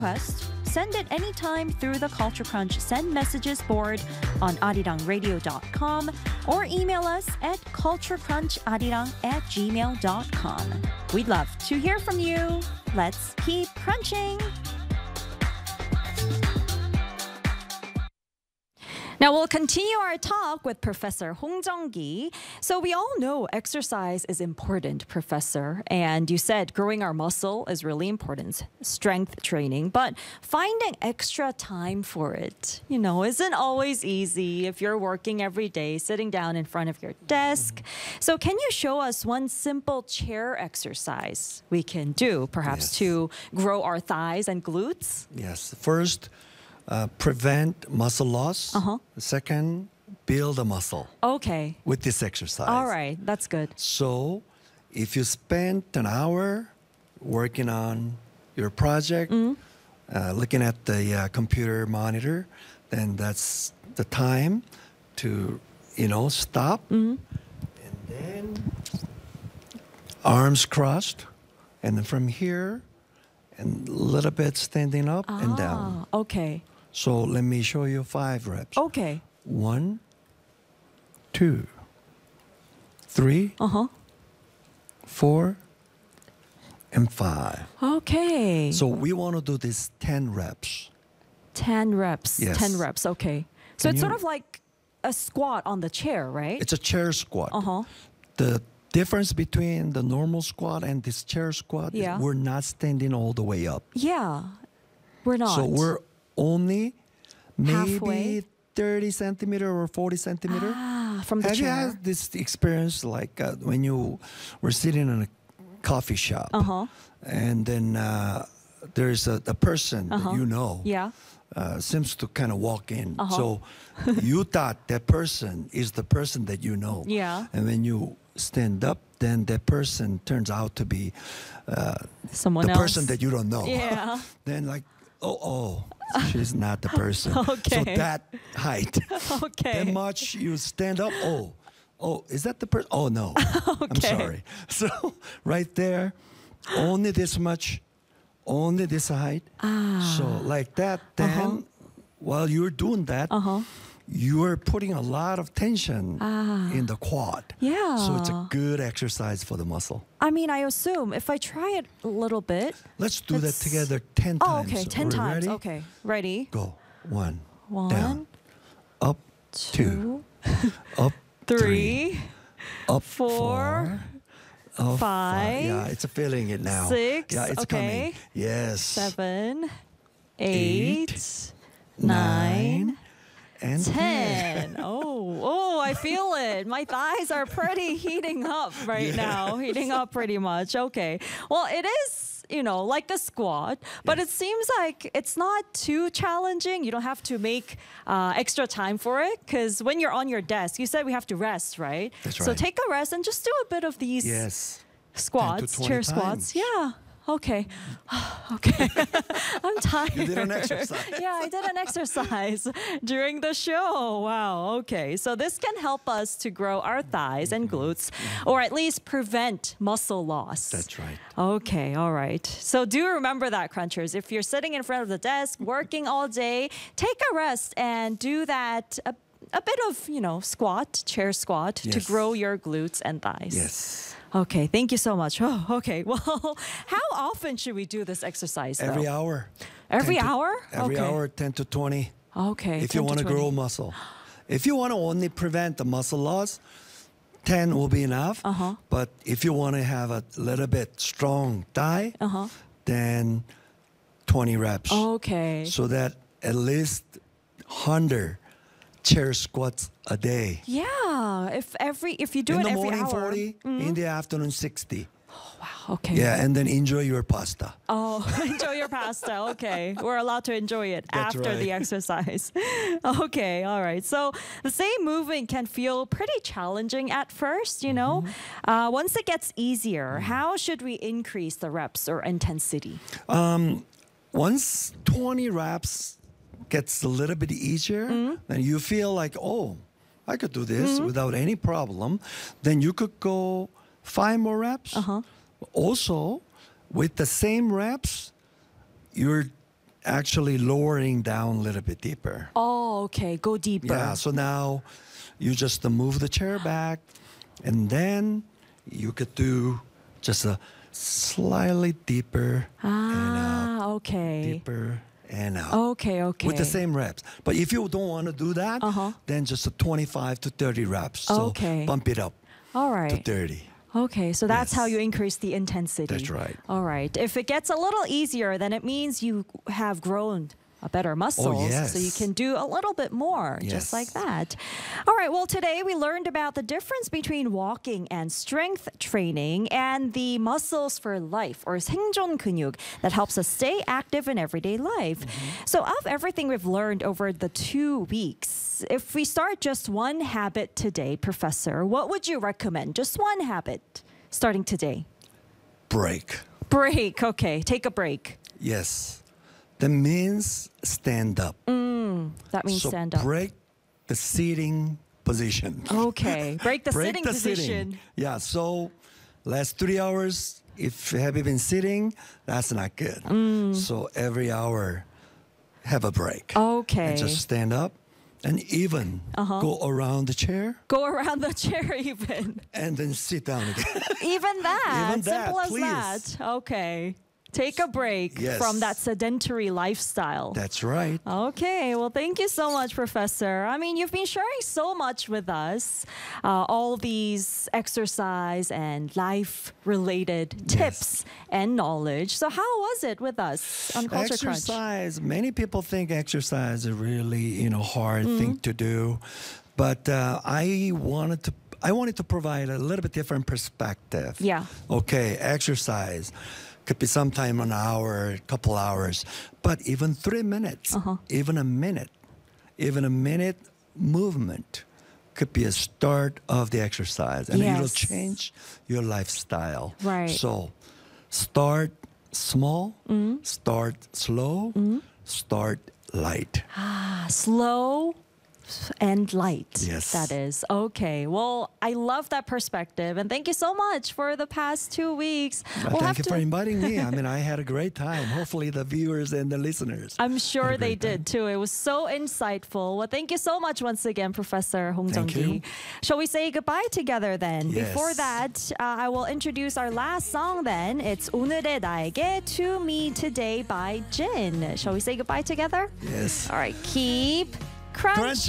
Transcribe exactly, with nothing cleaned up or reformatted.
request, send it anytime through the Culture Crunch Send Messages board on arirang radio dot com or email us at culturecruncharirang at gmail dot com. We'd love to hear from you. Let's keep crunching. Now we'll continue our talk with Professor Hong Jung-gi. So we all know exercise is important, Professor, and you said growing our muscle is really important, strength training, but finding extra time for it, you know, isn't always easy if you're working every day, sitting down in front of your desk. So can you show us one simple chair exercise we can do, perhaps Yes. to grow our thighs and glutes? Yes. First, uh, prevent muscle loss. Uh-huh. Second, build a muscle Okay. with this exercise. All right, that's good. So, if you spend an hour working on your project, Mm-hmm. uh, looking at the uh, computer monitor, then that's the time to, you know, stop. Mm-hmm. And then arms crossed. And then from here, and a little bit standing up and down. Ah, okay. So let me show you five reps. Okay. One, two, three, Uh-huh. four, and five. Okay. So we want to do this ten reps. ten reps. Yes. ten reps. Okay. So Can it's sort you- of like a squat on the chair, right? It's a chair squat. Uh-huh. The difference between the normal squat and this chair squat Yeah. is we're not standing all the way up. Yeah. We're not. So we're only maybe Halfway? thirty centimeter or forty centimeter. ah, from the Have you chair. had this experience like uh, when you were sitting in a coffee shop Uh-huh. and then uh, there's a, a person Uh-huh. that you know Yeah. uh, seems to kind of walk in. Uh-huh. So you thought that person is the person that you know. Yeah. And when you stand up, then that person turns out to be uh, Someone the else. person that you don't know. Yeah. Then like, oh, oh, she's not the person. Okay. So that height, Okay. that much you stand up, oh, oh, is that the person? Oh, no. I'm Okay. sorry. So right there, only this much, only this height. Ah. So like that, then Uh-huh. while you're doing that, Uh-huh. you're putting a lot of tension Ah. in the quad. Yeah. So it's a good exercise for the muscle. I mean, I assume if I try it a little bit. Let's do that It's- together ten Oh, times. okay. ten Are we times. ready? Okay. Ready? Go. One. One, Down. Up. Two. two, Up. three, Up. four, Up, five, Yeah, it's a feeling it now. six, Yeah, it's okay. coming. Yes. seven, Eight, eight, nine, and ten. Oh, oh, I feel it. My thighs are pretty heating up right now. Heating up pretty much. Okay. Well, it is, you know, like a squat, but it seems like it's not too challenging. You don't have to make uh, extra time for it because when you're on your desk, you said we have to rest, right? That's So right. take a rest and just do a bit of these Yes. squats, twenty chair squats. times. Yeah. Okay. Okay. I'm tired. You did an exercise. Yeah, I did an exercise during the show. Wow. Okay. So this can help us to grow our thighs and glutes, or at least prevent muscle loss. That's right. Okay. All right. So do remember that, Crunchers. If you're sitting in front of the desk, working all day, take a rest and do that. A, a bit of, you know, squat, chair squat to Yes. grow your glutes and thighs. Yes. Okay, thank you so much. Oh, okay. Well, how often should we do this exercise? Though? Every hour. Every ten to- hour? Every Okay. hour, ten to twenty. Okay. If you ten want to twenty. grow muscle. If you want to only prevent the muscle loss, ten will be enough. Uh-huh. But if you want to have a little bit strong thigh, Uh-huh. then twenty reps. Okay. So that at least one hundred chair squats a day. Yeah. If every if you do in it the every morning, hour. forty. In the afternoon, sixty. Wow. Okay. Yeah, and then enjoy your pasta. Oh, enjoy your pasta. Okay. We're allowed to enjoy it That's after the right. exercise. Okay. All right. So the same movement can feel pretty challenging at first, you know. Mm-hmm. Uh, once it gets easier, how should we increase the reps or intensity? Once twenty reps gets a little bit easier, Mm-hmm. then you feel like, oh, I could do this without any problem. Then you could go five more reps. Uh-huh. Also, with the same reps, you're actually lowering down a little bit deeper. Oh, okay. Go deeper. Yeah, so now you just uh, move the chair back, and then you could do just a slightly deeper and out, Ah, okay. deeper and out. Okay, okay. With the same reps. But if you don't want to do that, Uh-huh. then just a twenty-five to thirty reps. So Okay. bump it up All to right. thirty. Okay, so that's Yes. how you increase the intensity. That's right. All right. If it gets a little easier, then it means you have grown a better muscles. So you yes. can do a little bit more, just Yes. like that. All right. Well, today we learned about the difference between walking and strength training and the muscles for life, or 생존 근육, that helps us stay active in everyday life. So of everything we've learned over the two weeks, if we start just one habit today, Professor, what would you recommend? Just one habit starting today. Break. Break. Okay. Take a break. Yes. That means stand up. That means so stand up. break the sitting position. Okay. Break the break sitting the position. sitting. Yeah, so last three hours, if you have been sitting, that's not good. Mm. So every hour, have a break. Okay. And just stand up and even Uh-huh. go around the chair Go around the chair even. and then sit down again. Even that. Even that, Simple as please. that. Okay. Take a break Yes. from that sedentary lifestyle. That's right. Okay, well, thank you so much, Professor. I mean, you've been sharing so much with us, uh, all these exercise and life-related tips and knowledge. So, how was it with us on Culture Crunch? Exercise. Many people think exercise is a really, you know, hard Mm-hmm. thing to do, but uh, I wanted to. I wanted to provide a little bit different perspective. Yeah. Okay, exercise could be sometime an hour, a couple hours, but even three minutes, Uh-huh. even a minute, even a minute movement could be a start of the exercise, and it'll Yes. change your lifestyle. Right. So, start small, Mm-hmm. start slow, start light. Ah, slow and light. Yes. That is. Okay. Well, I love that perspective. And thank you so much for the past two weeks. Uh, We'll have Thank you to- for inviting me. I mean, I had a great time. Hopefully, the viewers and the listeners. I'm sure Had a they great did too. It was so insightful. Well, thank you so much once again, Professor Hong Thank Jung-gi. you. Shall we say goodbye together then? Yes. Before that, uh, I will introduce our last song then. It's 오늘의 나에게 To Me Today by Jin. Shall we say goodbye together? Yes. All right. Keep crunching. Crunching.